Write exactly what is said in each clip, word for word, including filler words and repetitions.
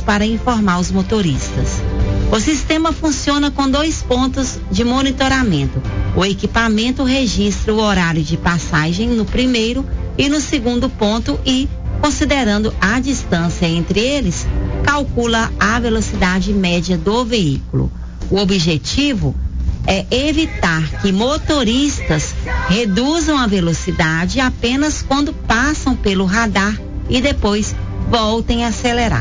para informar os motoristas. O sistema funciona com dois pontos de monitoramento. O equipamento registra o horário de passagem no primeiro e no segundo ponto e, considerando a distância entre eles, calcula a velocidade média do veículo. O objetivo é evitar que motoristas reduzam a velocidade apenas quando passam pelo radar e depois voltem a acelerar.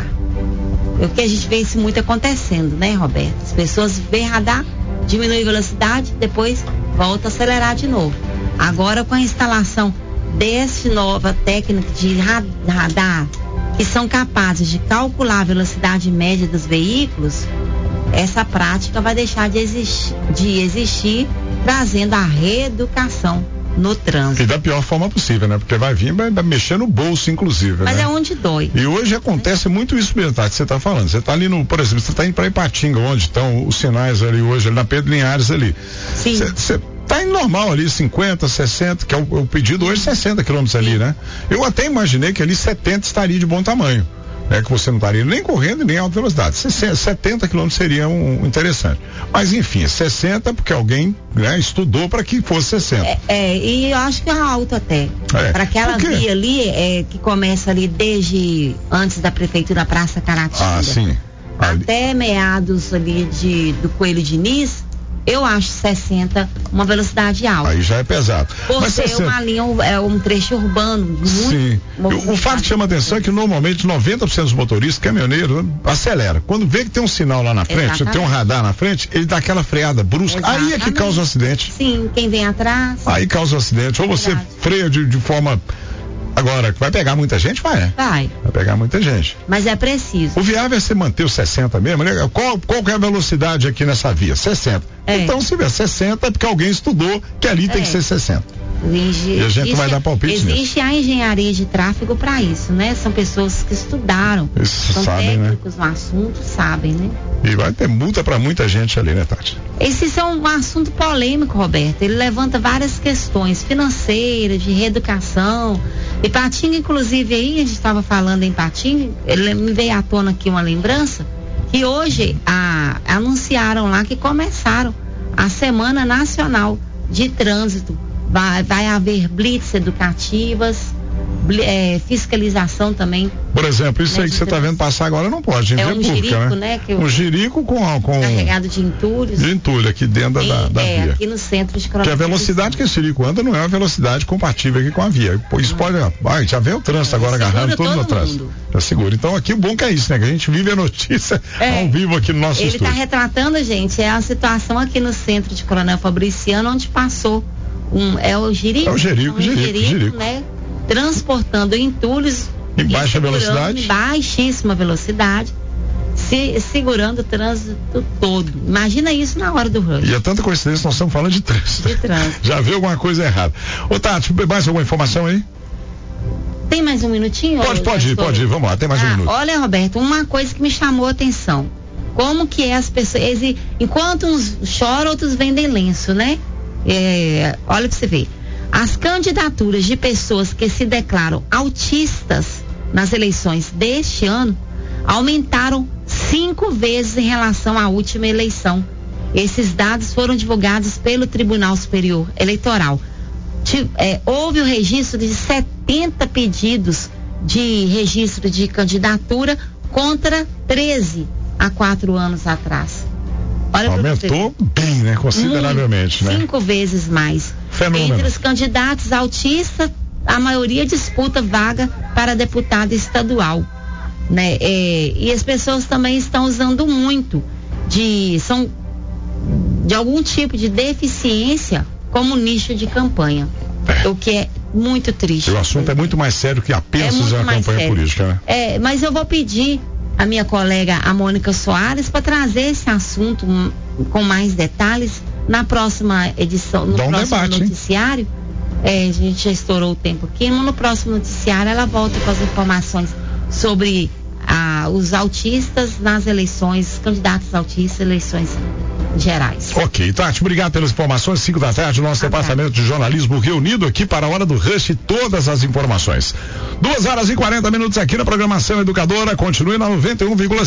É o que a gente vê isso muito acontecendo, né, Roberto? As pessoas veem radar, diminuem a velocidade, depois volta a acelerar de novo. Agora, com a instalação dessa nova técnica de radar, que são capazes de calcular a velocidade média dos veículos, essa prática vai deixar de existir, de existir, trazendo a reeducação no trânsito. E da pior forma possível, né? Porque vai vir, vai mexer no bolso, inclusive. Mas né? é onde dói. E hoje acontece muito isso mesmo, tá? Que você tá falando. Você tá ali no, por exemplo, você tá indo pra Ipatinga, onde estão os sinais ali hoje, ali na Pedro Linhares ali. Sim. Você tá indo normal ali, cinquenta, sessenta, que é o, o pedido hoje, sessenta quilômetros ali, né? Eu até imaginei que ali setenta estaria de bom tamanho. É que você não estaria nem correndo nem em alta velocidade. setenta quilômetros seria um interessante. Mas enfim, sessenta porque alguém, né, estudou para que fosse sessenta. É, é, e eu acho que é alto até. É. Para aquela via ali, é, que começa ali desde antes da prefeitura, Praça Caratinga. Ah, sim. Até meados ali de, do Coelho Diniz, eu acho sessenta uma velocidade alta. Aí já é pesado. Por Mas ser sessenta... uma linha, é um trecho urbano muito. Sim. O fato que chama atenção é que normalmente noventa por cento dos motoristas, caminhoneiros, acelera. Quando vê que tem um sinal lá na frente, Exatamente. tem um radar na frente, ele dá aquela freada brusca. Exatamente. Aí é que causa um acidente. Sim, quem vem atrás. Aí causa um acidente. Ou você Verdade. freia de, de forma. Agora, vai pegar muita gente? Vai, né? Vai. Vai pegar muita gente. Mas é preciso. O viável é você manter os sessenta mesmo, né? Qual, qual que é a velocidade aqui nessa via? sessenta. É. Então, se vê sessenta é porque alguém estudou que ali é. tem que ser sessenta. Exige, e a gente existe, vai dar palpite Existe mesmo. a engenharia de tráfego para isso, né? São pessoas que estudaram. Isso, são sabem, técnicos né? no assunto, sabem, né? E vai ter multa para muita gente ali, né, Tati? Esse é um assunto polêmico, Roberto. Ele levanta várias questões financeiras, de reeducação. E Patinga, inclusive, aí, a gente estava falando em Patinga, ele me veio à tona aqui uma lembrança, que hoje a, anunciaram lá que começaram a Semana Nacional de Trânsito. Vai, vai haver blitz educativas, bl, é, fiscalização também. Por exemplo, isso né, aí que você está vendo passar agora não pode. É um jirico, né? né que um jirico com, com... carregado de entulhos. De entulho aqui dentro e, da, da é, via. aqui no centro de Coronel. Que a velocidade que esse jirico anda não é uma velocidade compatível aqui com a via. Isso ah. pode... Ah, já vem o trânsito é, agora agarrando tudo no trânsito. Já segura. Então aqui o bom que é isso, né? Que a gente vive a notícia é, ao vivo aqui no nosso ele estúdio. Ele está retratando, gente, é a situação aqui no centro de Coronel Fabriciano, onde passou um... É o jirico? É o jirico, um jirico, jirico, jirico. né? Transportando entulhos em baixa velocidade, em baixíssima velocidade, se, segurando o trânsito todo. Imagina isso na hora do rush. E é tanta coincidência, nós estamos falando de trânsito. De trânsito. Já viu alguma coisa errada. Ô Tati, mais alguma informação aí? Tem mais um minutinho? Pode, pode ir, pode ir, vamos lá, tem mais ah, um minuto. Olha, Roberto, uma coisa que me chamou a atenção. Como que é as pessoas, eles, enquanto uns choram, outros vendem lenço, né? É, olha pra você ver. As candidaturas de pessoas que se declaram autistas nas eleições deste ano aumentaram cinco vezes em relação à última eleição. Esses dados foram divulgados pelo Tribunal Superior Eleitoral. É, houve o registro de setenta pedidos de registro de candidatura contra treze há quatro anos atrás. Olha, aumentou bem, né? Consideravelmente, Muito, né? Cinco vezes mais. Fenômeno. Entre os candidatos autistas, a maioria disputa vaga para deputado estadual, né? É, e as pessoas também estão usando muito de, são, de algum tipo de deficiência como nicho de campanha, é. O que é muito triste. O assunto é muito mais sério que apenas é uma campanha sério. política, né? É, mas eu vou pedir a minha colega, a Mônica Soares, para trazer esse assunto com mais detalhes na próxima edição, no Dá um próximo debate, noticiário. É, a gente já estourou o tempo aqui, mas no próximo noticiário ela volta com as informações sobre ah, os autistas nas eleições, candidatos autistas, eleições gerais. Ok, Tati, obrigado pelas informações. Cinco da tarde, nosso ah, departamento tá. de jornalismo reunido aqui para a hora do rush, todas as informações. Duas horas e quarenta minutos aqui na programação educadora. Continue na noventa e um vírgula cinco.